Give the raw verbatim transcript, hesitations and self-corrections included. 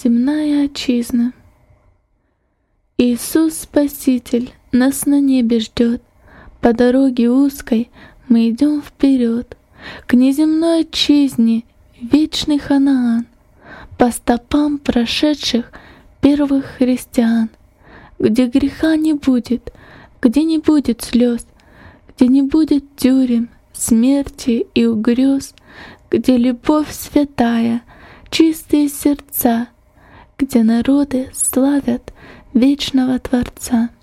земная отчизна. Иисус Спаситель нас на небе ждет. По дороге узкой мы идем вперед к неземной отчизне, вечный Ханаан, по стопам прошедших первых христиан, где греха не будет, где не будет слез, где не будет тюрем, смерти и угрёз, где любовь святая, чистые сердца, где народы славят вечного Творца.